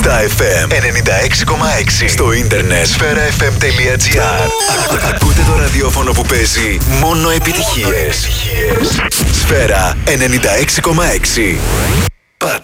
Στα FM 96,6. Στο ίντερνετ sferafm.gr. Ακούτε το ραδιόφωνο που παίζει μόνο επιτυχίες. Σφαίρα 96,6.